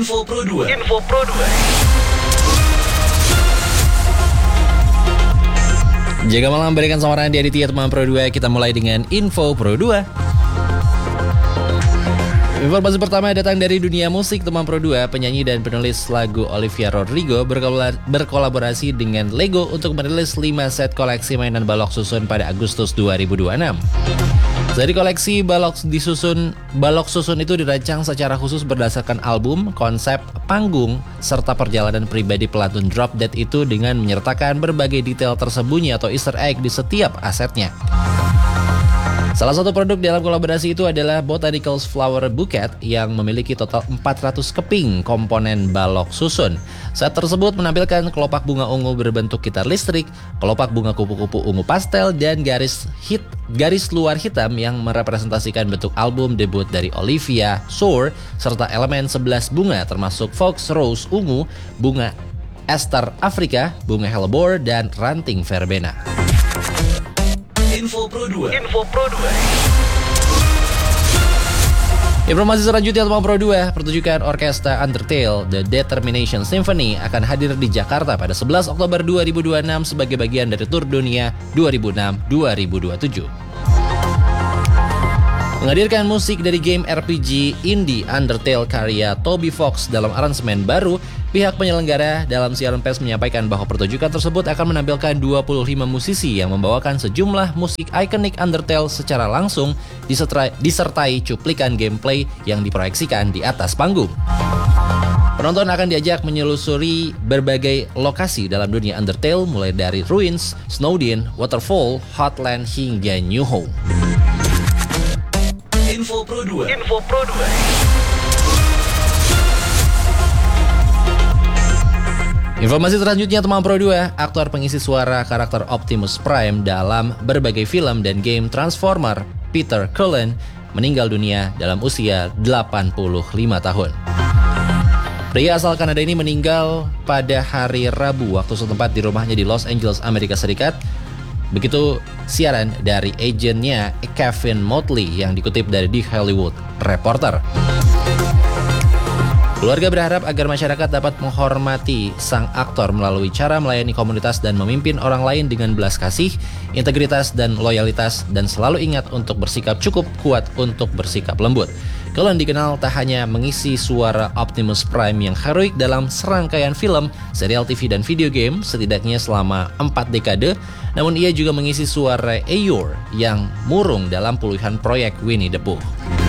Info Pro 2. Jaga malam berikan samaran di Aditya teman Pro 2. Kita mulai dengan Info Pro 2. Informasi pertama datang dari dunia musik teman Pro 2. Penyanyi dan penulis lagu Olivia Rodrigo berkolaborasi dengan Lego untuk merilis 5 set koleksi mainan balok susun pada Agustus 2026. Dari koleksi balok susun itu dirancang secara khusus berdasarkan album, konsep, panggung, serta perjalanan pribadi pelantun Drop Dead itu dengan menyertakan berbagai detail tersembunyi atau Easter egg di setiap asetnya. Salah satu produk dalam kolaborasi itu adalah Botanicals Flower Bouquet yang memiliki total 400 keping komponen balok susun. Set tersebut menampilkan kelopak bunga ungu berbentuk gitar listrik, kelopak bunga kupu-kupu ungu pastel, dan garis luar hitam yang merepresentasikan bentuk album debut dari Olivia, Soar, serta elemen 11 bunga termasuk Fox Rose ungu, bunga Ester Afrika, bunga hellebore, dan ranting verbena. Info Pro 2. Informasi selanjutnya teman Pro 2, pertunjukan orkestra Undertale The Determination Symphony akan hadir di Jakarta pada 11 Oktober 2026 sebagai bagian dari tur dunia 2006-2027. Menghadirkan musik dari game RPG indie Undertale karya Toby Fox dalam aransemen baru, pihak penyelenggara dalam siaran pers menyampaikan bahwa pertunjukan tersebut akan menampilkan 25 musisi yang membawakan sejumlah musik ikonik Undertale secara langsung disertai cuplikan gameplay yang diproyeksikan di atas panggung. Penonton akan diajak menyelusuri berbagai lokasi dalam dunia Undertale mulai dari Ruins, Snowdin, Waterfall, Hotland hingga New Home. Info Pro 2. Informasi selanjutnya teman Pro 2, aktor pengisi suara karakter Optimus Prime dalam berbagai film dan game Transformer, Peter Cullen, meninggal dunia dalam usia 85 tahun. Pria asal Kanada ini meninggal pada hari Rabu waktu setempat di rumahnya di Los Angeles, Amerika Serikat. Begitu siaran dari agennya Kevin Motley yang dikutip dari The Hollywood Reporter. Keluarga berharap agar masyarakat dapat menghormati sang aktor melalui cara melayani komunitas dan memimpin orang lain dengan belas kasih, integritas, dan loyalitas, dan selalu ingat untuk bersikap cukup kuat untuk bersikap lembut. Cullen dikenal tak hanya mengisi suara Optimus Prime yang heroik dalam serangkaian film, serial TV, dan video game setidaknya selama 4 dekade, namun ia juga mengisi suara Eeyore yang murung dalam puluhan proyek Winnie the Pooh.